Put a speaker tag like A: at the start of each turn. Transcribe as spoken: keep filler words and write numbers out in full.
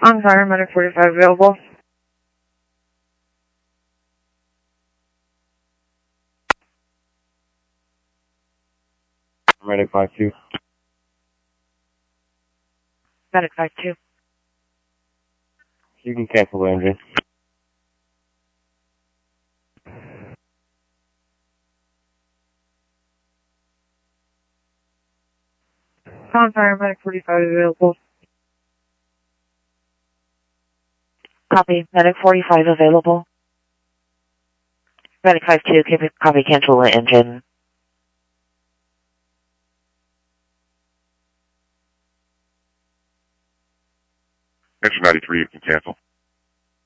A: On fire, medic forty-five available.
B: Medic five two.
A: Medic five two.
B: You can cancel the engine.
A: On fire, medic forty-five available.
C: Copy, medic forty-five available. Medic five two, copy, cancel the engine.
D: Engine ninety-three, you can cancel.